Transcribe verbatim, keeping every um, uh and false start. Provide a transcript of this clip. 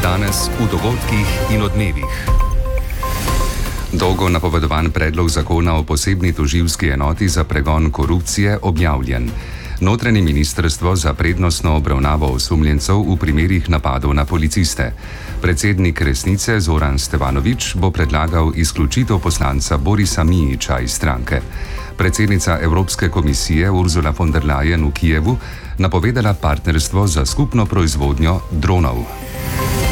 Danes v dogodkih in odmevih. Dolgo napovedovan predlog zakona o posebni tožilski enoti za pregon korupcije objavljen. Notranje ministrstvo za prednostno obravnavo osumljencev v primerih napadov na policiste. Predsednik Resnice Zoran Stevanović bo predlagal izključitev poslanca Borisa Mijića iz stranke. Predsednica Evropske komisije Ursula von der Leyen v Kijevu napovedala partnerstvo za skupno proizvodnjo dronov.